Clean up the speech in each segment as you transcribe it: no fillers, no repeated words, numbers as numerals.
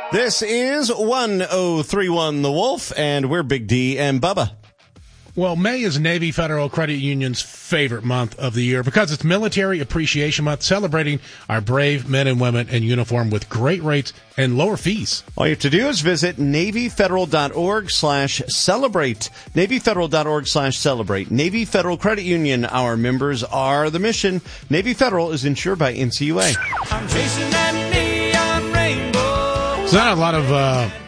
This is 1031 The Wolf, and we're Big D and Bubba. Well, May is Navy Federal Credit Union's favorite month of the year because it's Military Appreciation Month, celebrating our brave men and women in uniform with great rates and lower fees. All you have to do is visit NavyFederal.org/celebrate. NavyFederal.org/celebrate. Navy Federal Credit Union, our members are the mission. Navy Federal is insured by NCUA. I'm chasing that neon rainbow. There's not a lot of,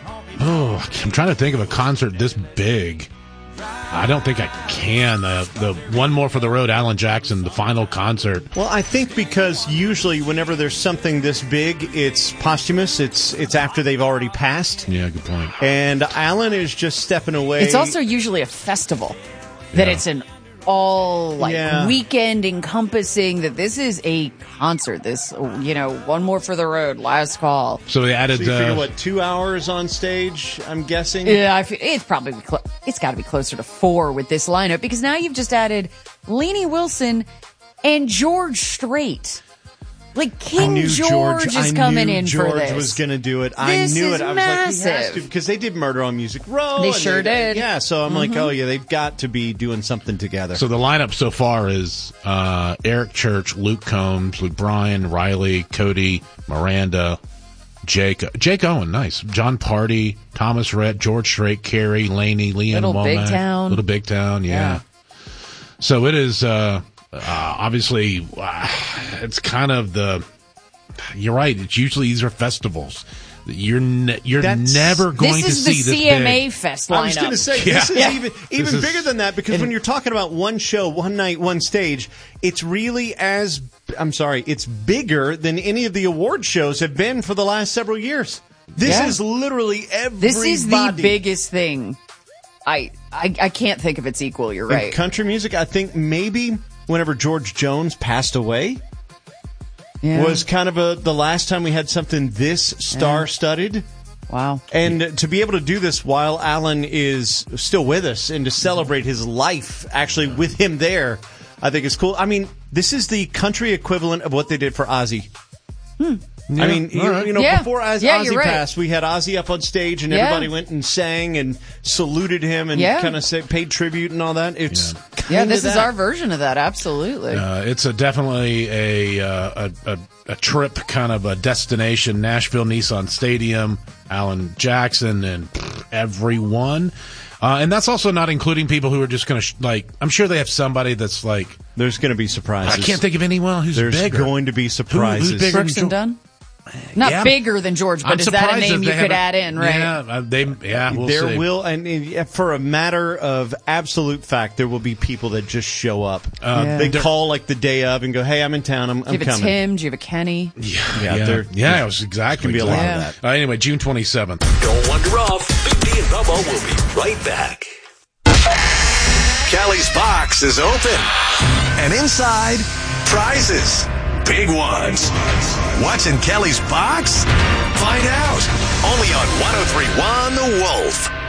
I'm trying to think of a concert this big. I don't think I can. The One More for the Road, Alan Jackson, the final concert. Well, I think because usually whenever there's something this big, it's posthumous. It's after they've already passed. Yeah, good point. And Alan is just stepping away. It's also usually a festival that it's an all weekend encompassing, that this is a concert. This, One More for the Road, last call. So they added, so you figure, 2 hours on stage, I'm guessing? Yeah, it's probably, it's got to be closer to 4 with this lineup, because now you've just added Lainey Wilson and George Strait. Like, King George is coming in for this. George was going to do it. I knew it. I was massive. like, he has to, because they did Murder on Music Row. They sure did. Yeah, so I'm like, they've got to be doing something together. So the lineup so far is Eric Church, Luke Combs, Luke Bryan, Riley, Cody, Miranda, Jake Owen, nice, John Party, Thomas Rhett, George Strait, Carrie, Lainey, Leanne Little Womack, Big Town. Little Big Town, yeah. So it is obviously it's kind of you're right. It's usually these are festivals. You're never going to see this. This is the CMA Fest lineup. I was going to say, this is even bigger than that, because when you're talking about one show, one night, one stage, it's really it's bigger than any of the award shows have been for the last several years. This is literally everybody. This is the biggest thing. I can't think of its equal. You're right. In country music, I think maybe whenever George Jones passed away, was kind of the last time we had something this star-studded. Wow. And to be able to do this while Alan is still with us and to celebrate his life actually with him there, I think is cool. I mean, this is the country equivalent of what they did for Ozzy. Yeah, I mean, before Ozzy right. passed, we had Ozzy up on stage and everybody went and sang and saluted him and kind of paid tribute and all that. It's this is our version of that. Absolutely. It's definitely a trip, kind of a destination. Nashville Nissan Stadium, Alan Jackson, and everyone. And that's also not including people who are just going to, I'm sure they have somebody that's like... There's going to be surprises. I can't think of anyone who's bigger. There's going to be surprises. Who's bigger Brooks and Dunn? Not bigger than George, but is that a name you could add in, right? Yeah, we'll see. Will, and for a matter of absolute fact, there will be people that just show up. They call like the day of and go, "Hey, I'm in town. I'm coming." Do you have a Tim? Do you have a Kenny? It was exactly. Can be a lot of that. Anyway, June 27th. Don't wander off. Big D and Bubba will be right back. Kelly's box is open, and inside, prizes. Big ones. What's in Kelly's box? Find out. Only on 1031 The Wolf.